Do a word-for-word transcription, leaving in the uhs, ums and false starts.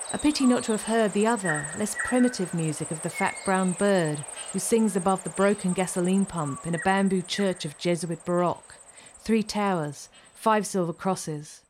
A pity not to have heard the other, less primitive music of the fat brown bird who sings above the broken gasoline pump in a bamboo church of Jesuit Baroque. Three towers, five silver crosses.